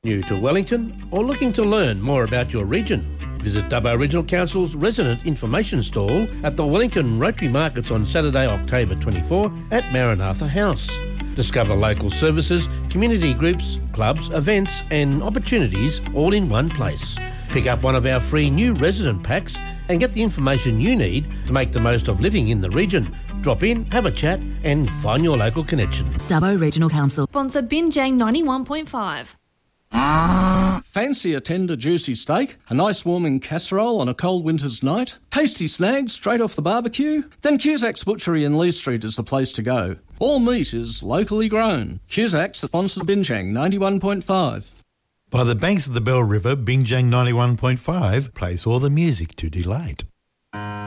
New to Wellington or looking to learn more about your region? Visit Dubbo Regional Council's resident information stall at the Wellington Rotary Markets on Saturday, October 24 at Maranatha House. Discover local services, community groups, clubs, events and opportunities all in one place. Pick up one of our free new resident packs and get the information you need to make the most of living in the region. Drop in, have a chat and find your local connection. Dubbo Regional Council. Sponsor Binjang 91.5. Fancy a tender, juicy steak? A nice warming casserole on a cold winter's night? Tasty snags straight off the barbecue? Then Cusac's Butchery in Lee Street is the place to go. All meat is locally grown. Cusac's sponsors Binjang 91.5. By the banks of the Bell River, Binjang 91.5 plays all the music to delight.